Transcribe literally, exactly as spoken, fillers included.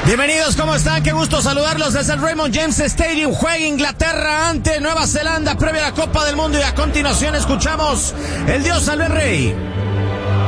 Bienvenidos, ¿cómo están? Qué gusto saludarlos desde el Raymond James Stadium. Juega Inglaterra ante Nueva Zelanda previa a la Copa del Mundo y a continuación escuchamos el Dios salve al Rey.